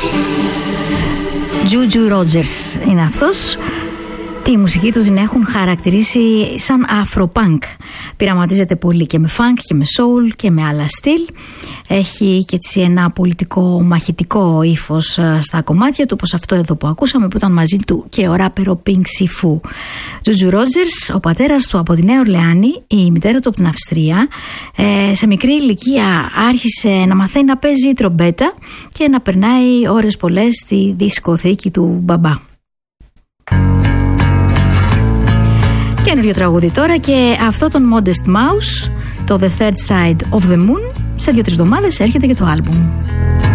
Juju Rogers είναι αυτός. Τη μουσική του την έχουν χαρακτηρίσει σαν afro-punk. Πειραματίζεται πολύ και με funk και με soul και με άλλα στυλ. Έχει και έτσι ένα πολιτικό μαχητικό ύφος στα κομμάτια του, όπως αυτό εδώ που ακούσαμε που ήταν μαζί του και ο ράπερο Pink Sifu. Juju Rogers, ο πατέρας του από τη Νέα Ορλεάνη, η μητέρα του από την Αυστρία. Σε μικρή ηλικία άρχισε να μαθαίνει να παίζει τρομπέτα και να περνάει ώρες πολλές στη δισκοθήκη του μπαμπά. Καινούριο τραγούδι τώρα και αυτό των Modest Mouse, το The Third Side of the Moon. Σε 2-3 εβδομάδες έρχεται και το άλμπουμ.